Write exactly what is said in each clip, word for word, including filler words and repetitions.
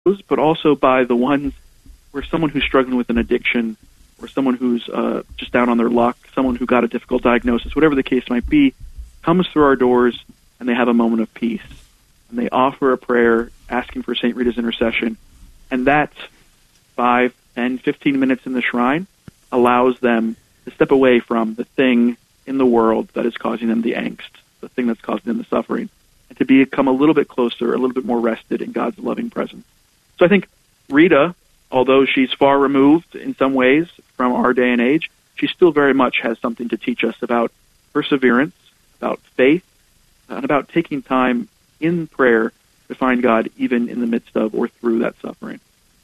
but also by the ones where someone who's struggling with an addiction, or someone who's uh, just down on their luck, someone who got a difficult diagnosis, whatever the case might be, comes through our doors and they have a moment of peace. And they offer a prayer asking for Saint Rita's intercession. And that five, ten, fifteen minutes in the shrine allows them to step away from the thing in the world that is causing them the angst, the thing that's causing them the suffering, and to become a little bit closer, a little bit more rested in God's loving presence. So I think Rita, although she's far removed in some ways from our day and age, she still very much has something to teach us about perseverance, about faith, and about taking time in prayer to find God even in the midst of or through that suffering.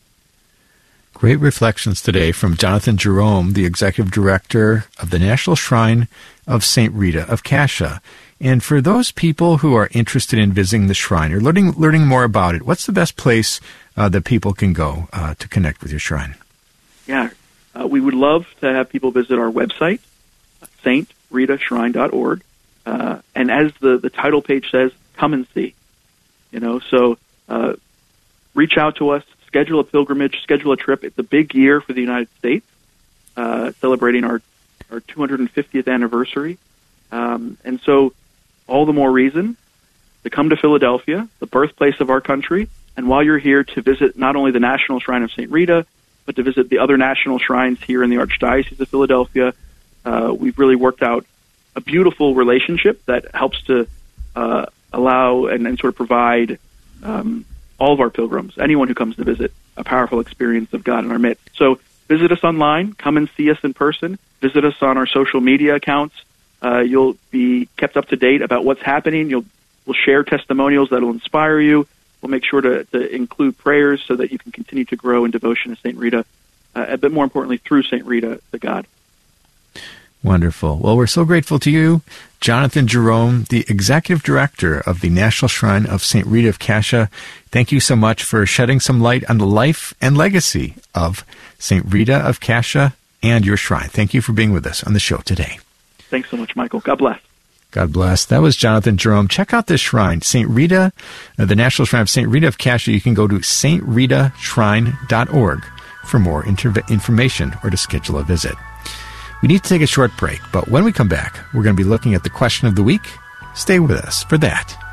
Great reflections today from Jonathan Jerome, the Executive Director of the National Shrine of Saint Rita of Cascia. And for those people who are interested in visiting the shrine or learning learning more about it, what's the best place uh, that people can go uh, to connect with your shrine? Yeah, uh, we would love to have people visit our website, saint rita shrine dot org. Uh, and as the, the title page says, come and see. You know, so uh, reach out to us, schedule a pilgrimage, schedule a trip. It's a big year for the United States, uh, celebrating our, our two hundred fiftieth anniversary. Um, and so all the more reason to come to Philadelphia, the birthplace of our country, and while you're here, to visit not only the National Shrine of Saint Rita, but to visit the other national shrines here in the Archdiocese of Philadelphia. Uh, we've really worked out a beautiful relationship that helps to uh, allow and, and sort of provide um, all of our pilgrims, anyone who comes to visit, a powerful experience of God in our midst. So visit us online, come and see us in person, visit us on our social media accounts. Uh, you'll be kept up to date about what's happening. You'll we'll share testimonials that will inspire you. We'll make sure to, to include prayers so that you can continue to grow in devotion to Saint Rita, uh, but more importantly, through Saint Rita to God. Wonderful. Well, we're so grateful to you, Jonathan Jerome, the Executive Director of the National Shrine of Saint Rita of Cascia. Thank you so much for shedding some light on the life and legacy of Saint Rita of Cascia and your shrine. Thank you for being with us on the show today. Thanks so much, Michael. God bless. God bless. That was Jonathan Jerome. Check out this shrine, Saint Rita, uh, the National Shrine of Saint Rita of Cascia. You can go to saint rita shrine dot org for more inter- information or to schedule a visit. We need to take a short break, but when we come back, we're going to be looking at the question of the week. Stay with us for that.